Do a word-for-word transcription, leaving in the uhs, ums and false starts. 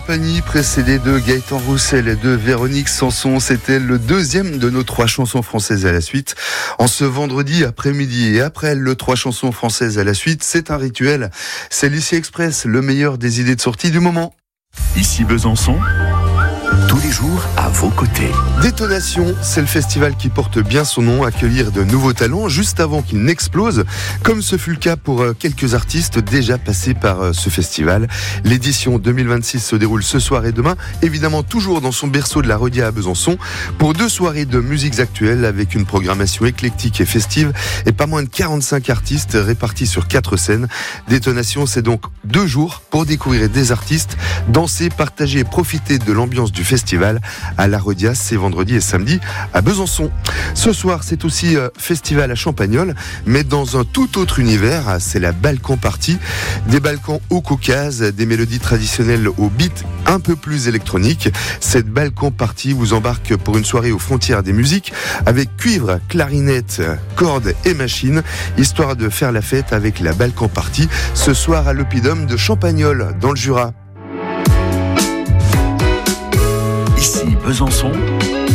Compagnie, précédé de Gaëtan Roussel et de Véronique Sanson. C'était le deuxième de nos trois chansons françaises à la suite. En ce vendredi après-midi et après le trois chansons françaises à la suite, c'est un rituel. C'est l'Ici Express, le meilleur des idées de sortie du moment. Ici Besançon, tous les jours à vos côtés. Détonation, c'est le festival qui porte bien son nom, accueillir de nouveaux talents juste avant qu'ils n'explosent, comme ce fut le cas pour quelques artistes déjà passés par ce festival. L'édition deux mille vingt-six se déroule ce soir et demain, évidemment toujours dans son berceau de la Rodia à Besançon, pour deux soirées de musiques actuelles avec une programmation éclectique et festive et pas moins de quarante-cinq artistes répartis sur quatre scènes. Détonation, c'est donc deux jours pour découvrir des artistes, danser, partager et profiter de l'ambiance du festival à la Rodia, c'est vendredi et samedi à Besançon. Ce soir, c'est aussi euh, festival à Champagnole, mais dans un tout autre univers, c'est la Balkan Party. Des Balkans au Caucase, des mélodies traditionnelles au beat un peu plus électronique. Cette Balkan Party vous embarque pour une soirée aux frontières des musiques avec cuivre, clarinette, cordes et machines, histoire de faire la fête avec la Balkan Party ce soir à l'Oppidum de Champagnole dans le Jura. Ici Besançon,